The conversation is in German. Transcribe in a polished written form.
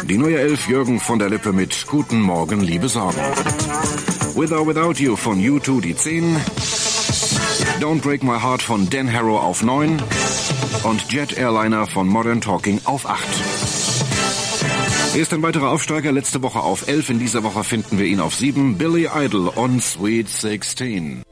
Die neue 11 Jürgen von der Lippe mit Guten Morgen, liebe Sorgen. With or Without You von U2 die 10. Don't Break My Heart von Dan Harrow auf 9. Und Jet Airliner von Modern Talking auf 8. Hier ist ein weiterer Aufsteiger, letzte Woche auf 11. In dieser Woche finden wir ihn auf 7. Billy Idol on Sweet 16.